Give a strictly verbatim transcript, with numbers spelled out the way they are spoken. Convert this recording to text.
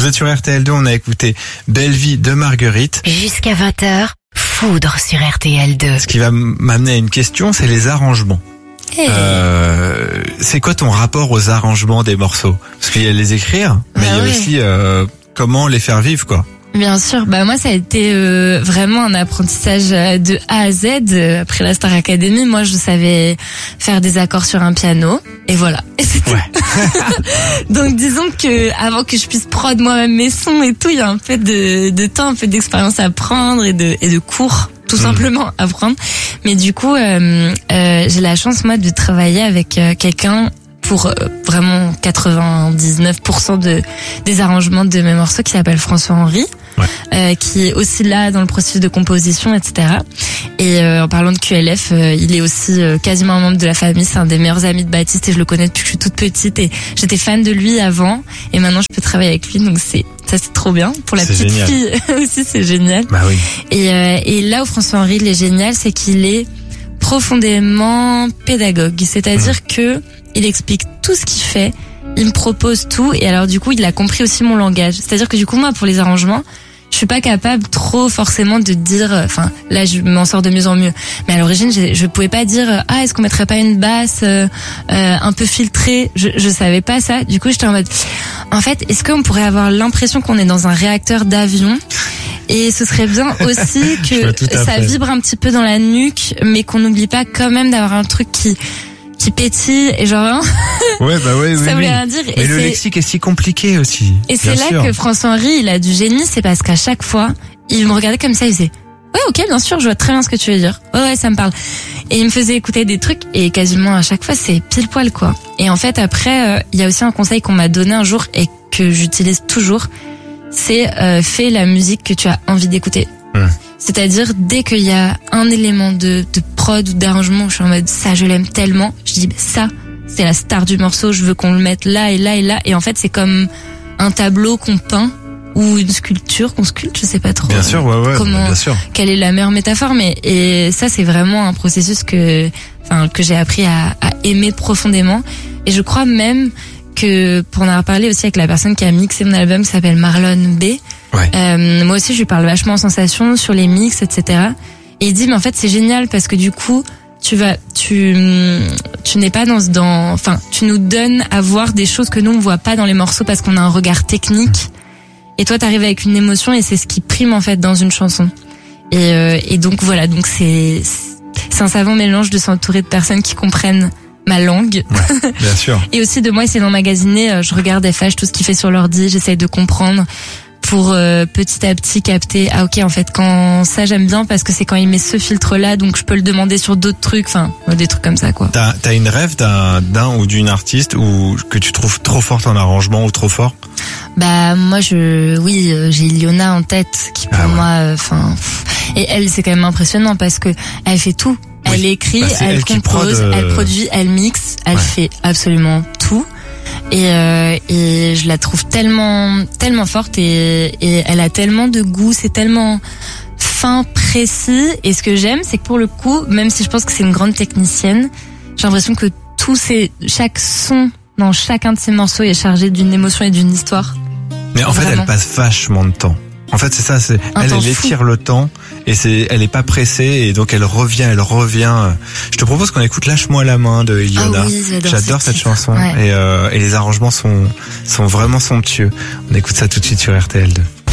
Vous êtes sur R T L deux, on a écouté Belle Vie de Marguerite. Jusqu'à vingt heures, Foudre sur R T L deux. Ce qui va m'amener à une question, c'est les arrangements. Hey. Euh, c'est quoi ton rapport aux arrangements des morceaux? Parce qu'il y a les écrire, mais bah il y a oui. aussi euh, comment les faire vivre, quoi. Bien sûr, bah moi ça a été euh, vraiment un apprentissage de A à Z. Après la Star Academy, moi je savais faire des accords sur un piano et voilà. Et c'est Ouais. Donc disons que avant que je puisse prod moi-même mes sons et tout, il y a un peu de, de temps, un peu d'expérience à prendre et de, et de cours, tout mmh. simplement à prendre. Mais du coup, euh, euh, j'ai la chance moi de travailler avec euh, quelqu'un pour euh, vraiment quatre-vingt-dix-neuf pour cent de des arrangements de mes morceaux, qui s'appelle François Henry. Ouais. Euh, qui est aussi là dans le processus de composition, et cetera. Et euh, en parlant de Q L F, euh, il est aussi euh, quasiment un membre de la famille. C'est un des meilleurs amis de Baptiste et je le connais depuis que je suis toute petite. Et j'étais fan de lui avant et maintenant je peux travailler avec lui. Donc c'est ça, c'est trop bien. Pour la C'est petite génial. fille aussi, c'est génial. Bah oui. Et, euh, et là où François Henry il est génial, c'est qu'il est profondément pédagogue. C'est-à-dire mmh. que il explique tout ce qu'il fait. Il me propose tout et alors du coup il a compris aussi mon langage. C'est-à-dire que du coup moi pour les arrangements, je suis pas capable trop forcément de dire, enfin là je m'en sors de mieux en mieux, mais à l'origine je, je pouvais pas dire ah est-ce qu'on mettrait pas une basse euh, euh, un peu filtrée, je, je savais pas ça. Du coup j'étais en mode en fait est-ce qu'on pourrait avoir l'impression qu'on est dans un réacteur d'avion et ce serait bien aussi que ça fait. vibre un petit peu dans la nuque mais qu'on n'oublie pas quand même d'avoir un truc qui qui pétille et genre ouais bah ouais, ça oui, voulait oui. rien dire. Mais et le c'est... lexique est si compliqué aussi. Et c'est là sûr. que François Henry il a du génie, c'est parce qu'à chaque fois il me regardait comme ça, il faisait ouais ok bien sûr je vois très bien ce que tu veux dire, ouais ouais ça me parle, et il me faisait écouter des trucs et quasiment à chaque fois c'est pile poil quoi. Et en fait après il euh, y a aussi un conseil qu'on m'a donné un jour et que j'utilise toujours, c'est euh, fais la musique que tu as envie d'écouter. Mmh. C'est-à-dire dès qu'il y a un élément de, de prod ou d'arrangement, je suis en mode ça je l'aime tellement, je dis bah, ça c'est la star du morceau, je veux qu'on le mette là et là et là, et en fait c'est comme un tableau qu'on peint ou une sculpture qu'on sculpte, je sais pas trop. Bien sûr, ouais, ouais, comment, bien sûr. Quelle est la meilleure métaphore, mais et ça c'est vraiment un processus que, enfin que j'ai appris à, à aimer profondément, et je crois même que pour en avoir parlé aussi avec la personne qui a mixé mon album qui s'appelle Marlon B. Ouais. Euh, moi aussi je lui parle vachement en sensation sur les mix, et cetera. Et il dit mais en fait c'est génial parce que du coup tu vas, tu, tu n'es pas dans, dans, enfin, tu nous donnes à voir des choses que nous on voit pas dans les morceaux parce qu'on a un regard technique. Et toi t'arrives avec une émotion et c'est ce qui prime en fait dans une chanson. Et, euh, et donc voilà, donc c'est, c'est un savant mélange de s'entourer de personnes qui comprennent ma langue. Ouais, bien sûr. Et aussi de moi essayer d'emmagasiner, je regarde F H, tout ce qu'il fait sur l'ordi, j'essaye de comprendre. Pour euh, petit à petit capter, ah ok en fait quand ça j'aime bien parce que c'est quand il met ce filtre là, donc je peux le demander sur d'autres trucs, enfin des trucs comme ça quoi. T'as, t'as une rêve d'un, d'un ou d'une artiste ou que tu trouves trop forte en arrangement ou trop fort? Bah moi je, oui euh, j'ai Ilona en tête qui pour ah ouais. moi, enfin euh, et elle c'est quand même impressionnant parce que elle fait tout, oui. elle écrit, bah, elle, elle compose, prod, euh... elle produit, elle mixe, elle ouais. fait absolument tout. Et, euh, et je la trouve tellement tellement forte et, et elle a tellement de goût, c'est tellement fin, précis. Et ce que j'aime, c'est que pour le coup, même si je pense que c'est une grande technicienne, j'ai l'impression que tout ces, chaque son dans chacun de ses morceaux est chargé d'une émotion et d'une histoire. Mais en Vraiment. fait, elle passe vachement de temps. En fait, c'est ça, c'est, elle, elle étire le temps et c'est, elle est pas pressée et donc elle revient, elle revient. Je te propose qu'on écoute Lâche-moi la main de Ilona. Ah oui, j'adore, j'adore cette titre. chanson ouais. et, euh, et les arrangements sont, sont vraiment somptueux. On écoute ça tout de suite sur R T L deux.